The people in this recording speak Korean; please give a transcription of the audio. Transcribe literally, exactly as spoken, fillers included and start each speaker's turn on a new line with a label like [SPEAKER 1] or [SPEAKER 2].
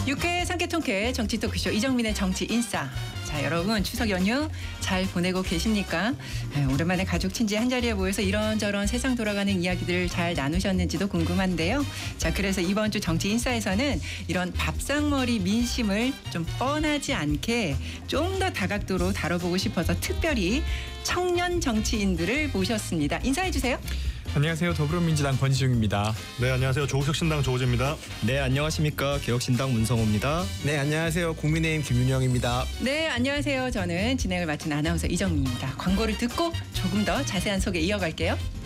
[SPEAKER 1] 육회 삼계통쾌 정치 토크쇼 이정민의 정치 인싸. 자, 여러분 추석 연휴 잘 보내고 계십니까? 네, 오랜만에 가족 친지 한자리에 모여서 이런저런 세상 돌아가는 이야기들을 잘 나누셨는지도 궁금한데요. 자, 그래서 이번 주 정치 인싸에서는 이런 밥상머리 민심을 좀 뻔하지 않게 좀 더 다각도로 다뤄보고 싶어서 특별히 청년 정치인들을 모셨습니다. 인사해 주세요.
[SPEAKER 2] 안녕하세요. 더불어민주당 권지중입니다.
[SPEAKER 3] 네, 안녕하세요. 조국혁신당 조호재입니다.
[SPEAKER 4] 네, 안녕하십니까. 개혁신당 문성호입니다.
[SPEAKER 5] 네, 안녕하세요. 국민의힘 김윤영입니다.
[SPEAKER 1] 네, 안녕하세요. 저는 진행을 맡은 아나운서 이정민입니다. 광고를 듣고 조금 더 자세한 소개 이어갈게요.